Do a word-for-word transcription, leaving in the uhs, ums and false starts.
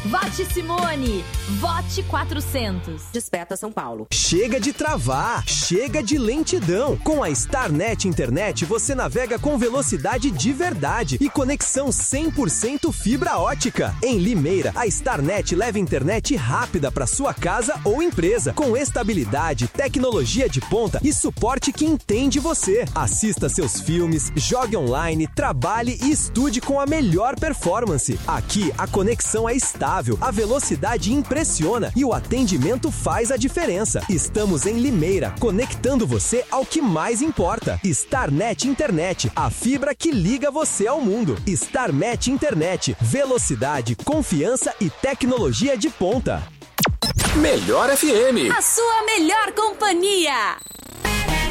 Vote Simone. Vote quatrocentos. Desperta São Paulo. Chega de travar, chega de lentidão. Com a Starnet Internet, você navega com velocidade de verdade e conexão cem por cento fibra ótica. Em Limeira, a Starnet leva internet rápida para sua casa ou empresa, com estabilidade, tecnologia de ponta e suporte que entende você. Assista seus filmes, jogue online, trabalhe e estude com a melhor performance. Aqui, a conexão é estável, a velocidade impressiona e o atendimento faz a diferença. Estamos em Limeira, conectando você ao que mais importa. Starnet Internet, a fibra que liga você ao mundo. Starnet Internet, velocidade, confiança e tecnologia de ponta. Melhor F M. A sua melhor companhia.